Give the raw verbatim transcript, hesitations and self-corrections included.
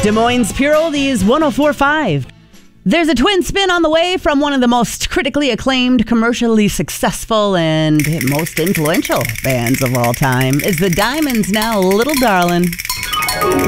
Des Moines Pure Oldies one oh four point five. There's a twin spin on the way from one of the most critically acclaimed, commercially successful, and most influential bands of all time. Is the Diamonds now Little Darlin'?